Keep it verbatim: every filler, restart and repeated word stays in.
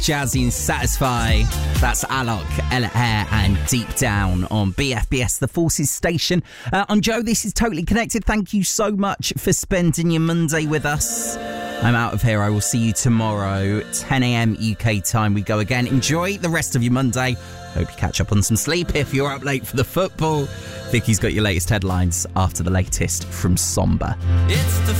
Jazzy and Satisfy. That's Alok, Ella Air and Deep Down on B F B S, the Forces station. Uh, I'm Joe, this is Totally Connected. Thank you so much for spending your Monday with us. I'm out of here. I will see you tomorrow, ten a.m. U K time. We go again. Enjoy the rest of your Monday. Hope you catch up on some sleep if you're up late for the football. Vicky's got your latest headlines after the latest from Somber. It's the